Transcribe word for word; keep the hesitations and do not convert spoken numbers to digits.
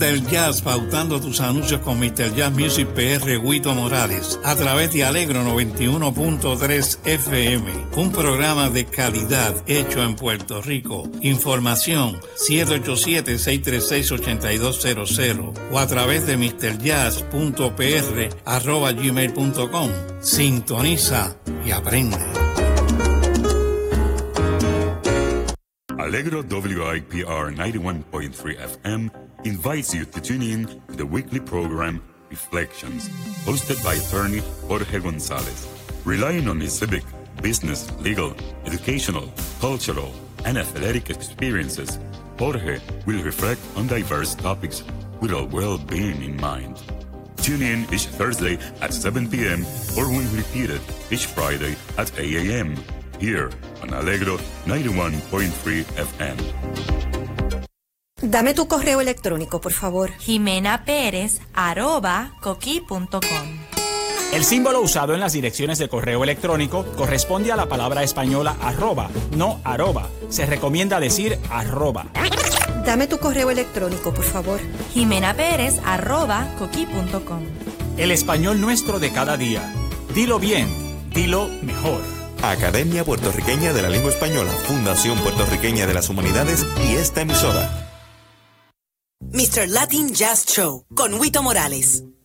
Del Jazz, pautando tus anuncios con mister Jazz Music P R Huito Morales a través de Alegro noventa y uno punto tres F M, un programa de calidad hecho en Puerto Rico. Información siete ocho siete, seis tres seis, ocho dos cero cero o a través de mister jazz punto p r arroba gmail punto com. Sintoniza y aprende. Alegro W I P R ninety-one point three F M invites you to tune in to the weekly program Reflections, hosted by attorney Jorge Gonzalez. Relying on his civic, business, legal, educational, cultural, and athletic experiences, Jorge will reflect on diverse topics with our well-being in mind. Tune in each Thursday at seven p.m. or when repeated each Friday at eight a.m. here on Alegro ninety-one point three F M. Dame tu correo electrónico, por favor. Jimena Pérez, arroba, coqui punto com. El símbolo usado en las direcciones de correo electrónico corresponde a la palabra española arroba, no arroba. Se recomienda decir arroba. Dame tu correo electrónico, por favor. Jimena Pérez, arroba, coqui punto com. El español nuestro de cada día. Dilo bien, dilo mejor. Academia Puertorriqueña de la Lengua Española, Fundación Puertorriqueña de las Humanidades y esta emisora. mister Latin Jazz Show con Huito Morales.